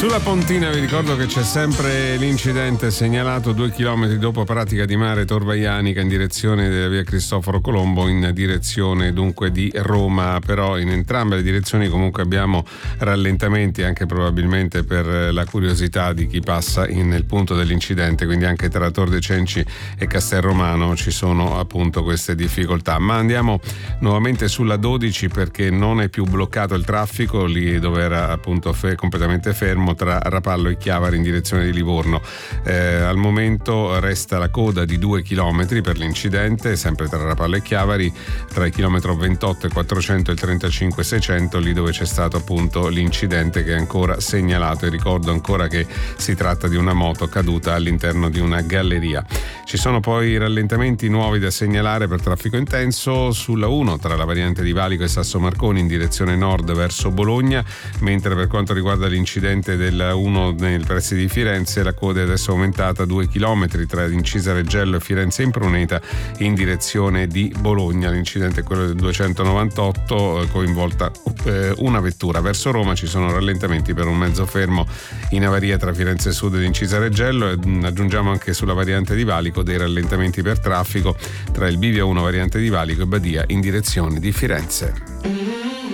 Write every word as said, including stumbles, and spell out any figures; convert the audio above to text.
Sulla Pontina vi ricordo che c'è sempre l'incidente segnalato due chilometri dopo Pratica di Mare Torvaianica in direzione della via Cristoforo Colombo, in direzione dunque di Roma, però in entrambe le direzioni comunque abbiamo rallentamenti, anche probabilmente per la curiosità di chi passa in, nel punto dell'incidente, quindi anche tra Tor de Cenci e Castelromano ci sono appunto queste difficoltà. Ma andiamo nuovamente sulla dodici perché non è più bloccato il traffico lì dove era appunto fe- completamente fermo tra Rapallo e Chiavari in direzione di Livorno. Eh, al momento resta la coda di due chilometri per l'incidente, sempre tra Rapallo e Chiavari, tra il chilometro ventotto e quattrocento e il trentacinque seicento, lì dove c'è stato appunto l'incidente che è ancora segnalato, e ricordo ancora che si tratta di una moto caduta all'interno di una galleria. Ci sono poi rallentamenti nuovi da segnalare per traffico intenso sulla uno tra la variante di Valico e Sasso Marconi in direzione nord verso Bologna, mentre per quanto riguarda l'incidente della uno nei pressi di Firenze la coda è adesso aumentata a due chilometri tra Incisa Reggello e Firenze Impruneta in direzione di Bologna. L'incidente è quello del duecentonovantotto, coinvolta eh, una vettura. Verso Roma ci sono rallentamenti per un mezzo fermo in avaria tra Firenze Sud ed Incisa Reggello, e mh, aggiungiamo anche sulla variante di Valico dei rallentamenti per traffico tra il Bivio uno variante di Valico e Badia in direzione di Firenze.